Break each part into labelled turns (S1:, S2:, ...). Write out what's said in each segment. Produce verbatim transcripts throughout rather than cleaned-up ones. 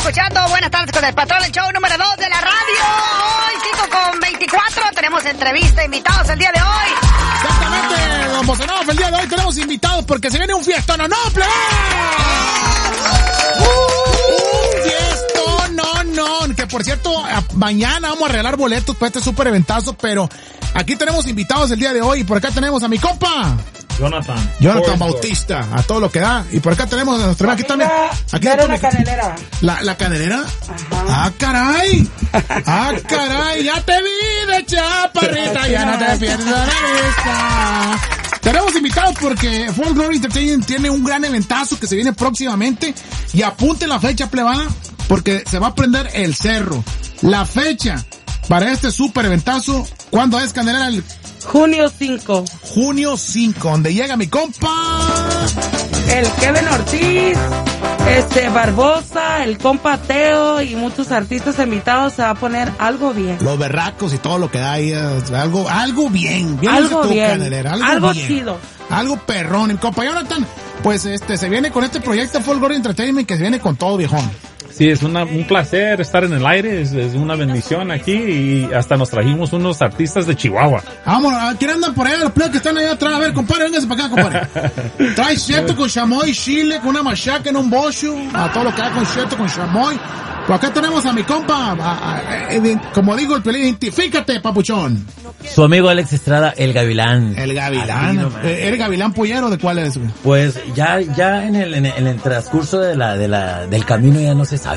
S1: escuchando Buenas Tardes con el Patrón, el show número dos de la radio. Hoy, cinco con veinticuatro, tenemos entrevista, invitados el día de hoy.
S2: Exactamente, don Bosanov, el día de hoy tenemos invitados porque se viene un fiestón, ¿no, no, plebe? Un fiestón, no, no, que por cierto, mañana vamos a regalar boletos para este super eventazo, pero aquí tenemos invitados el día de hoy y por acá tenemos a mi compa.
S3: Jonathan.
S2: Jonathan Bautista, a todo lo que da. Y por acá tenemos a nuestra aquí también. Aquí
S4: era la canelera.
S2: ¿La, la canelera?
S4: Ajá.
S2: Ah, caray. Ah, caray. Ya te vi de chaparrita, ya no te pierdas la vista. Tenemos invitados porque Folk Glory Entertainment tiene un gran eventazo que se viene próximamente. Y apunten la fecha, plebada, porque se va a prender el cerro. La fecha para este super eventazo, ¿cuándo es, canelera? El
S4: Junio cinco.
S2: Junio cinco, donde llega mi compa.
S4: El Kevin Ortiz, este Barbosa, el compa Teo y muchos artistas invitados. Se va a poner algo bien.
S2: Los berracos y todo lo que da ahí, algo, algo bien. bien
S4: algo
S2: tú,
S4: bien.
S2: Canelera, algo,
S4: algo
S2: bien.
S4: chido.
S2: Algo perrón. Mi compa Jonathan, pues este, se viene con este proyecto Folk Glory Entertainment que se viene con todo, viejón.
S3: Sí, es una, un placer estar en el aire, es, es una bendición aquí y hasta nos trajimos unos artistas de Chihuahua.
S2: Vámonos, ¿quién andan por allá? Los plebes que están allá atrás. A ver, compadre, véngase para acá, compadre. Trae cheto con chamoy, chile, con una machaca en un bocho, a todo lo que da con cheto, con chamoy. Por acá tenemos a mi compa, a, a, a, como digo el pelín, identifícate, papuchón.
S5: Su amigo Alex Estrada, el Gavilán.
S2: El Gavilán. No, ¿eres Gavilán Pollero? ¿De cuál eres?
S5: Pues ya, ya en el, en el, en el transcurso de la, de la, del camino ya no se sabe.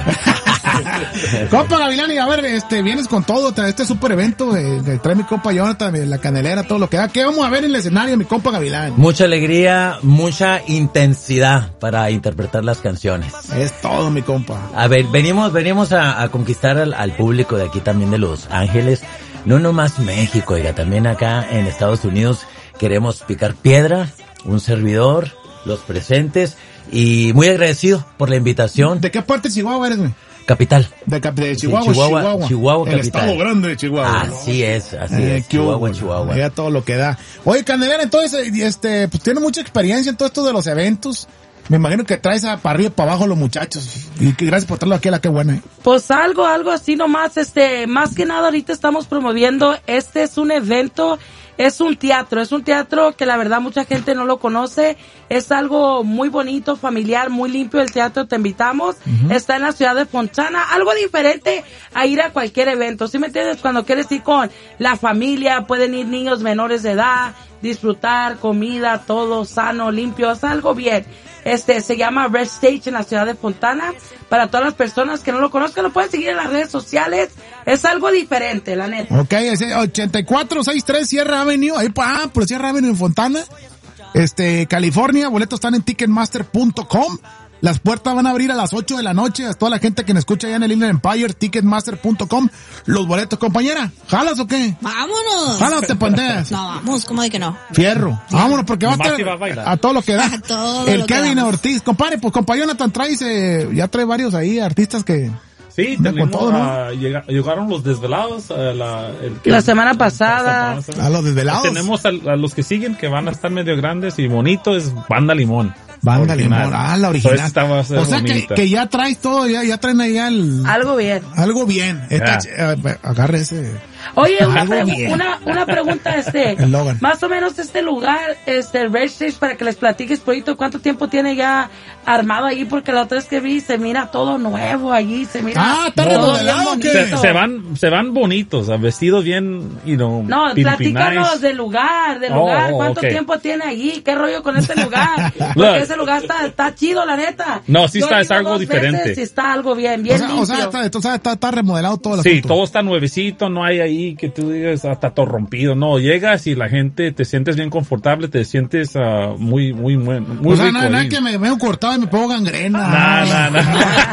S2: Compa Gavilán, y a ver, este, vienes con todo, este super evento, eh, que trae mi compa Jonathan, la canelera, todo lo que da. ¿Qué vamos a ver en el escenario, mi compa Gavilán?
S5: Mucha alegría, mucha intensidad para interpretar las canciones.
S2: Es todo, mi compa.
S5: A ver, venimos, venimos a, a conquistar al, al público de aquí también de Los Ángeles. No nomás México, oiga, también acá en Estados Unidos queremos picar piedra, un servidor, los presentes, y muy agradecido por la invitación.
S2: ¿De qué parte de Chihuahua eres, güey?
S5: Capital.
S2: De, de Chihuahua,
S5: sí, Chihuahua,
S2: Chihuahua.
S5: Chihuahua,
S2: el
S5: capital.
S2: estado grande de Chihuahua.
S5: Así es, así
S2: eh,
S5: es. Chihuahua, Chihuahua.
S2: Ya todo lo que da. Oye, canelera, entonces, este, pues tiene mucha experiencia en todo esto de los eventos. Me imagino que traes a, para arriba y para abajo los muchachos. Y que gracias por traerlo aquí a la que buena. ¿eh?
S4: Pues algo, algo así nomás, este, más que nada ahorita estamos promoviendo, este es un evento, es un teatro, es un teatro que la verdad mucha gente no lo conoce, es algo muy bonito, familiar, muy limpio el teatro, te invitamos, uh-huh. Está en la ciudad de Fontana, algo diferente a ir a cualquier evento, ¿sí me entiendes? Cuando quieres ir con la familia, pueden ir niños menores de edad, disfrutar, comida, todo sano, limpio, es algo bien. Este, se llama Red Stage en la ciudad de Fontana. Para todas las personas que no lo conozcan, lo pueden seguir en las redes sociales. Es algo diferente, la neta.
S2: Ok, es ochenta y cuatro sesenta y tres Sierra Avenue, ahí ah, por Sierra Avenue en Fontana. Este, California, boletos están en ticketmaster punto com. Las puertas van a abrir a las ocho de la noche. A toda la gente que nos escucha allá en el Inland Empire, ticketmaster punto com. Los boletos, compañera. ¿Jalas o qué?
S6: ¡Vámonos!
S2: ¿Jalas o te pandeas?
S6: No, vamos, ¿cómo de que no?
S2: Fierro. Sí. Vámonos, porque va a estar a, a todo lo que da.
S6: A todo
S2: el
S6: lo
S2: Kevin
S6: que
S2: Ortiz. Compadre, pues compa Jonathan traes, eh, ya trae varios ahí artistas que...
S3: Sí, tenemos, todo, ¿no? uh, llega, llegaron los desvelados uh, la, el,
S4: la semana pasada.
S2: A los desvelados.
S3: Tenemos a, a los que siguen que van a estar medio grandes y bonitos, es Banda Limón.
S2: Banda Limón, ah, la original.
S3: O
S2: sea que, que ya traes todo, ya, ya traen ahí el...
S4: Algo bien.
S2: Algo bien. Esta, yeah. Agarre ese...
S4: Oye, una, pregu- una, una pregunta, este, más o menos este lugar, este, Red Stage, para que les platiques, poquito, ¿cuánto tiempo tiene ya armado allí? Porque la otra vez que vi, se mira todo nuevo allí, se mira.
S2: Ah, está remodelado, ¿qué?
S3: Se, se van, se van bonitos, vestidos bien, you know,
S4: no, platícanos nice. del lugar, del
S3: oh,
S4: lugar, ¿cuánto
S3: okay.
S4: tiempo tiene allí? ¿Qué rollo con este lugar? Porque ese lugar está, está chido, la neta.
S3: No, sí
S4: Yo
S3: está, es algo diferente.
S4: Sí está algo bien, bien
S2: o sea,
S4: limpio.
S2: O sea, está, o sea, está, está remodelado todo.
S3: Sí, asunto. Todo está nuevecito, no hay ahí que tú digas, hasta todo rompido, no, llegas y la gente te sientes bien confortable, te sientes uh, muy, muy, muy, muy
S2: o sea,
S3: rico.
S2: No, no es que me veo cortado y me pongo gangrena.
S3: No, no, no.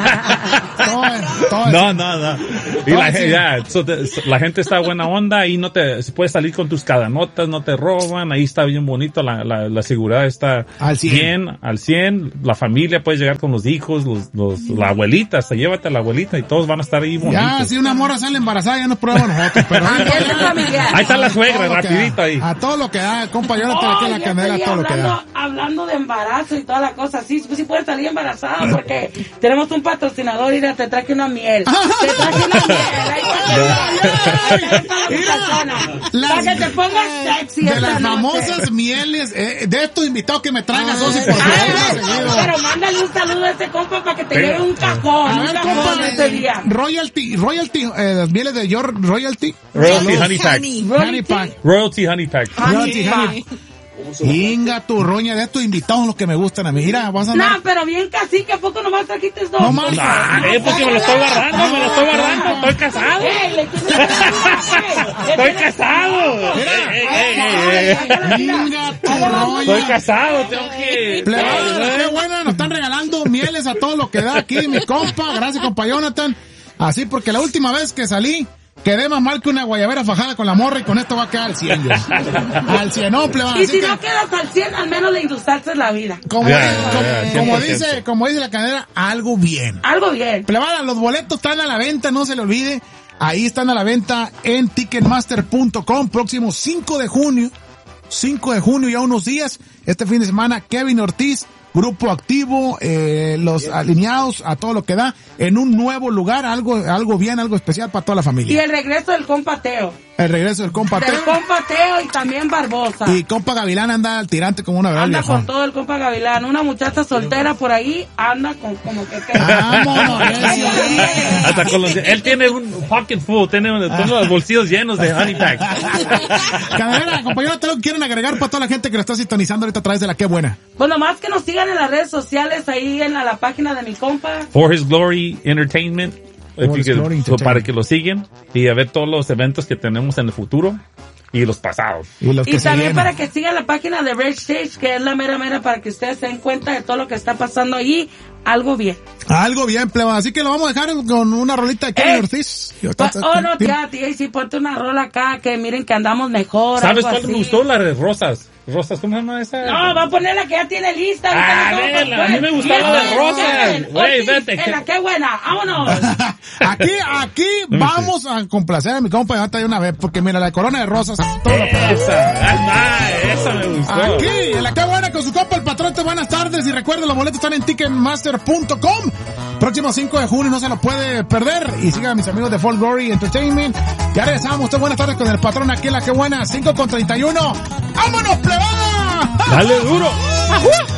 S2: todo, todo
S3: no, no, no. Y la, gente, ya, so te, so, la gente está buena onda y no te, se puede salir con tus cadenotas, no te roban, ahí está bien bonito, la, la, la seguridad está
S2: al cien.
S3: bien, al cien, la familia puede llegar con los hijos, los, los, la abuelita, hasta llévate a la abuelita y todos van a estar ahí bonitos.
S2: Ya, si una mora sale embarazada ya nos prueban nosotros. Pero
S4: Ambiente familiar.
S3: Ahí está la suegra,
S2: todo lo que
S3: rapidito
S2: da.
S3: ahí.
S2: A todo lo que da, compa, yo no te aquí en la
S4: Oye,
S2: candela,
S4: estoy
S2: todo lo que da.
S4: hablando, hablando de embarazo y toda la cosa, sí, sí puedes salir embarazada porque tenemos un patrocinador, mira, te traje una miel. Te traje una miel. Ahí está la muchachona.
S2: Las-
S4: Para que te pongas sexy
S2: De
S4: esta
S2: las
S4: noche.
S2: famosas mieles, eh, de estos invitados que me traigas, Sosi, por
S4: Ay,
S2: favor, más
S4: pero
S2: seguido.
S4: mándale un saludo a ese compa para que te
S3: Sí.
S4: lleve un cajón,
S2: A
S4: un
S2: ver,
S4: cajón
S2: compa,
S4: ese día.
S2: Royalty, Royalty, eh, las mieles de York, Royalty.
S3: Royalty
S2: Saludos.
S3: Honey Pack.
S6: Honey.
S2: Honey Pack.
S3: Royalty Honey Pack.
S2: Royalty Honey. Inga tu roña, de estos invitados los que me gustan a mí. Mira, vas a
S4: No,
S2: andar.
S4: pero bien cacique, ¿a poco nomás trajiste dos?
S2: No más.
S3: Ah, es porque me lo estoy guardando, me lo estoy guardando. Estoy casado.
S4: Ey, le tienes que dar un- ey, le
S3: Estoy
S4: tienes-
S3: casado.
S2: Mira.
S3: Ey, ey, ey, ey.
S2: Inga tu
S3: Estoy
S2: roña.
S3: casado, tengo que...
S2: Plebada, qué buena, nos están regalando mieles a todo lo que da aquí, mi compa. Gracias, compa Jonathan. Así, porque la última vez que salí, quedé más mal que una guayabera fajada con la morra y con esto va a quedar al cien. yo. Al cien, no, plebada.
S4: Y
S2: Así
S4: si
S2: que,
S4: no quedas al cien, al menos le indultaste la vida.
S2: como,
S3: Ya,
S2: como-
S3: ya, ya,
S2: como
S3: cien por ciento.
S2: dice, como dice la cadera, algo bien.
S4: Algo bien.
S2: Plebada, los boletos están a la venta, no se le olvide. Ahí están a la venta en ticketmaster punto com. Próximo cinco de junio. cinco de junio, ya unos días. Este fin de semana, Kevin Ortiz, Grupo Activo, eh, los alineados a todo lo que da, en un nuevo lugar, algo, algo bien, algo especial para toda la
S4: Y
S2: familia.
S4: el regreso del compa Teo.
S2: El regreso del compa
S4: Del
S2: Teo.
S4: compa Teo y también Barbosa.
S2: Y compa Gavilán anda al tirante como una verdad
S4: Anda
S2: viejón.
S4: con todo el compa Gavilán. Una muchacha soltera por ahí anda con como que... que-
S2: Vámonos, eso.
S3: Hasta con los... Él tiene un pocket full, tiene todos los bolsillos llenos de Honey Pack.
S2: Cadera, compañero, ¿te lo quieren agregar para toda la gente que lo está sintonizando ahorita a través de la Qué Buena?
S4: Bueno, más que nos sigan en las redes sociales, ahí en la, la página de mi compa.
S3: For His Glory Entertainment. If
S2: For
S3: you
S2: His
S3: could-
S2: Glory
S3: so
S2: Entertainment.
S3: para que lo siguen y a ver todos los eventos que tenemos en el futuro y los pasados.
S2: Y los
S4: Y
S2: que se
S4: también
S2: vienen.
S4: para que sigan la página de Red Stage, que es la mera mera para que ustedes se den cuenta de todo lo que está pasando ahí. Algo bien.
S2: Algo bien, pleba. Así que lo vamos a dejar con una rolita de Kevin
S4: Eh,
S2: Ortiz. Y
S4: Pa-
S2: ahorita-
S4: oh, no, tía, tía, y si ponte una rola acá, que miren que andamos mejor.
S3: ¿Sabes
S4: algo
S3: cuál me
S4: así.
S3: gustó? La de Rosas. Rosas, ¿cómo se llama esa?
S4: No, va a poner la que ya tiene lista.
S3: Ah,
S4: ahorita no,
S3: vela,
S4: pues,
S3: a mí me gustó la de
S4: pues,
S3: Rosas.
S4: pues,
S3: Güey,
S4: Ortiz,
S3: vete,
S4: en
S3: que-
S4: la que buena, vámonos.
S2: Aquí, aquí vamos a complacer a mi compa Jonathan de una vez, porque mira, la corona de rosas, todo lo que da.
S3: Esa, ah, esa me gustó.
S2: Aquí, en la Qué Buena con su compa el patrón, te buenas tardes, y recuerden, los boletos están en ticketmaster punto com. Próximo cinco de junio, no se lo puede perder, y sigan a mis amigos de Fall Glory Entertainment. Ya regresamos, usted buenas tardes con el patrón aquí en la Qué Buena, cinco con treinta y uno. ¡Vámonos, plebada!
S3: Dale duro.
S2: ¡Ajú!